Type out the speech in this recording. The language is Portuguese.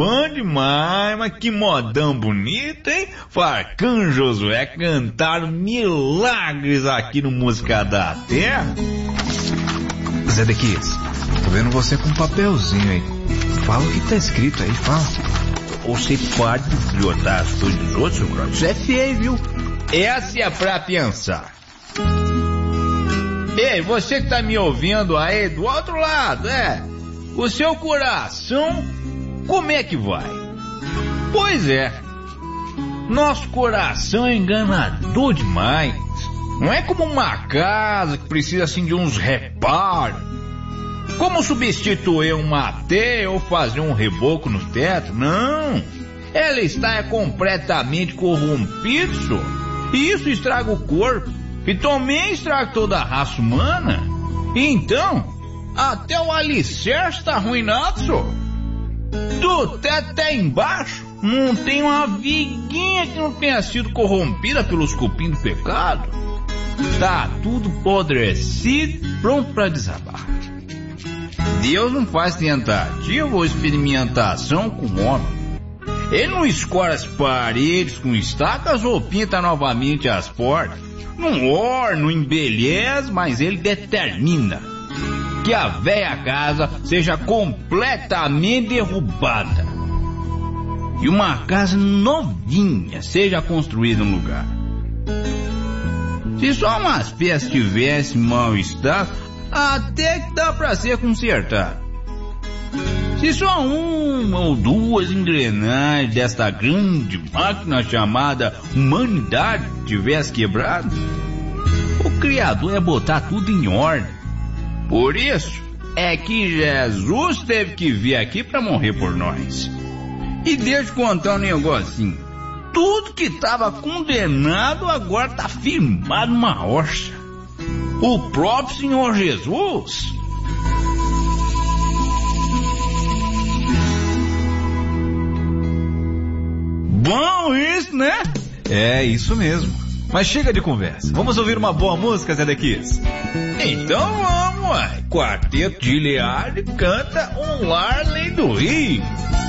bom demais, mas que modão bonito, hein? Farcão e Josué cantaram milagres aqui no Música da Terra. Zé Dequias, tô vendo você com um papelzinho aí. Fala o que tá escrito aí, fala. Você pode bilhotar as coisas dos outros, seu Croix? Isso é feio, viu? Essa é pra pensar. Ei, você que tá me ouvindo aí do outro lado, o seu coração, como é que vai? Pois é, nosso coração é enganador demais. Não é como uma casa que precisa assim de uns reparos. Como substituir uma teia ou fazer um reboco no teto? Não, ela está completamente corrompida, senhor. E isso estraga o corpo e também estraga toda a raça humana. Então, até o alicerce está arruinado, senhor. Do teto até embaixo não tem uma viguinha que não tenha sido corrompida pelos cupim do pecado. Tá tudo apodrecido, pronto para desabar. Deus não faz tentativa ou experimentação com o homem. Ele não escora as paredes com estacas ou pinta novamente as portas. Não orna, não embeleza, mas ele determina que a velha casa seja completamente derrubada e uma casa novinha seja construída no lugar. Se só umas peças tivessem mau estado, até que dá pra ser consertado. Se só uma ou duas engrenagens desta grande máquina chamada humanidade tivesse quebrado, o Criador ia botar tudo em ordem. Por isso é que Jesus teve que vir aqui para morrer por nós. E deixa eu contar um negocinho. Tudo que estava condenado agora está firmado numa rocha. O próprio Senhor Jesus. Bom isso, né? É isso mesmo. Mas chega de conversa. Vamos ouvir uma boa música, Zé Dequias? Então vamos, uai. Quarteto de Leal canta Um Lar Além do Rio.